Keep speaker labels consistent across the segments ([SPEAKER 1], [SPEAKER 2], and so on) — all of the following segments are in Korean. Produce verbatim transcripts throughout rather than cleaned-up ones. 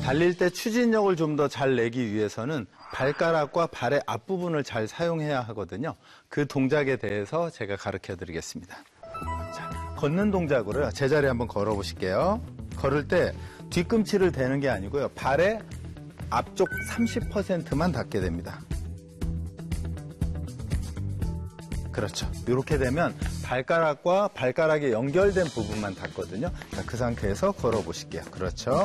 [SPEAKER 1] 달릴 때 추진력을 좀 더 잘 내기 위해서는 발가락과 발의 앞부분을 잘 사용해야 하거든요. 그 동작에 대해서 제가 가르쳐 드리겠습니다. 자, 걷는 동작으로요. 제자리에 한번 걸어 보실게요. 걸을 때 뒤꿈치를 대는 게 아니고요. 발의 앞쪽 삼십 퍼센트만 닿게 됩니다. 그렇죠. 이렇게 되면 발가락과 발가락에 연결된 부분만 닿거든요. 자, 그 상태에서 걸어 보실게요. 그렇죠.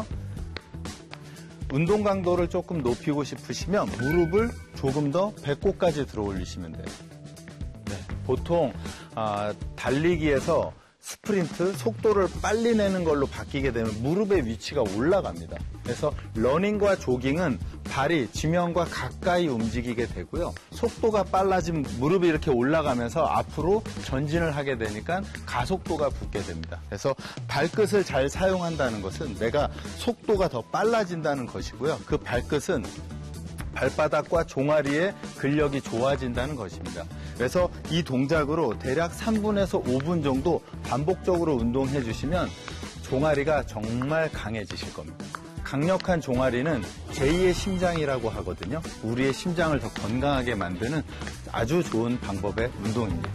[SPEAKER 1] 운동 강도를 조금 높이고 싶으시면 무릎을 조금 더 배꼽까지 들어 올리시면 돼요. 네, 보통 아, 달리기에서 스프린트, 속도를 빨리 내는 걸로 바뀌게 되면 무릎의 위치가 올라갑니다. 그래서 러닝과 조깅은 발이 지면과 가까이 움직이게 되고요. 속도가 빨라지면 무릎이 이렇게 올라가면서 앞으로 전진을 하게 되니까 가속도가 붙게 됩니다. 그래서 발끝을 잘 사용한다는 것은 내가 속도가 더 빨라진다는 것이고요. 그 발끝은 발바닥과 종아리의 근력이 좋아진다는 것입니다. 그래서 이 동작으로 대략 삼 분에서 오 분 정도 반복적으로 운동해 주시면 종아리가 정말 강해지실 겁니다. 강력한 종아리는 제이의 심장이라고 하거든요. 우리의 심장을 더 건강하게 만드는 아주 좋은 방법의 운동입니다.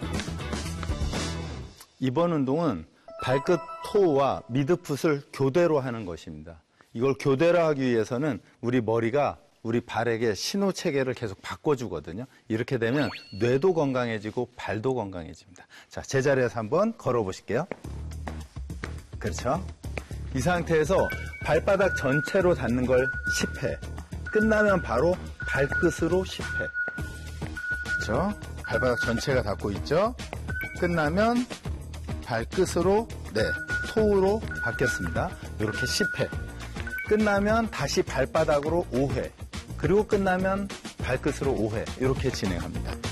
[SPEAKER 1] 이번 운동은 발끝 토우와 미드풋을 교대로 하는 것입니다. 이걸 교대로 하기 위해서는 우리 머리가 우리 발에게 신호 체계를 계속 바꿔주거든요. 이렇게 되면 뇌도 건강해지고 발도 건강해집니다. 자, 제자리에서 한번 걸어보실게요. 그렇죠. 이 상태에서 발바닥 전체로 닿는 걸 십 회. 끝나면 바로 발끝으로 십 회. 그렇죠. 발바닥 전체가 닿고 있죠. 끝나면 발끝으로, 네, 토우로 바뀌었습니다. 이렇게 십 회. 끝나면 다시 발바닥으로 오 회. 그리고 끝나면 발끝으로 오 회 이렇게 진행합니다.